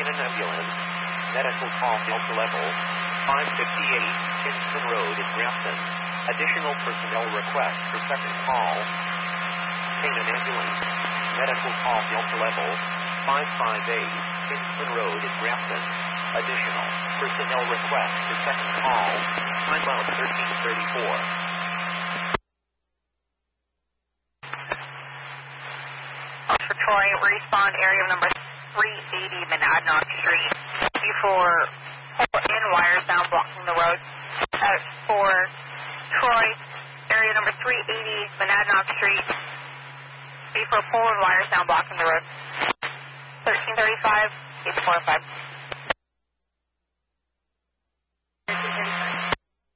Canaan ambulance. Medical call Delta level 558, Kinsman Road in Grafton. Additional personnel request for second call. Canaan ambulance. Medical call Delta level 558, Kinsman Road in Grafton. Additional personnel request for second call. Time out 1334. For Troy, respond area number 380 Monadnock Street. For pull-in wires down blocking the road. For Troy, area number 380 Monadnock Street. For pull-in wires down blocking the road. 1335, 845.